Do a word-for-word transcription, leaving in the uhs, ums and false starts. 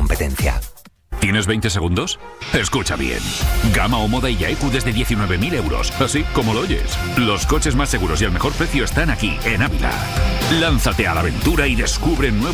competencia. ¿Tienes veinte segundos? Escucha bien. Gama o Moda y Yaeku desde diecinueve mil euros. Así como lo oyes. Los coches más seguros y al mejor precio están aquí, en Ávila. Lánzate a la aventura y descubre nuevos